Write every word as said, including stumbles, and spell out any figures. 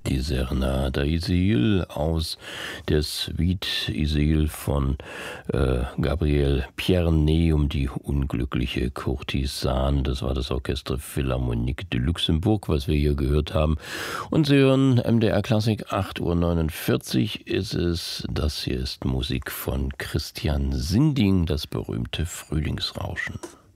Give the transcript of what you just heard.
Die Serenade Isil aus der Suite Isil von äh, Gabriel Pierné um die unglückliche Courtisane. Das war das Orchestre Philharmonique de Luxembourg, was wir hier gehört haben. Und Sie hören M D R Klassik, acht Uhr neunundvierzig ist es. Das hier ist Musik von Christian Sinding, das berühmte Frühlingsrauschen.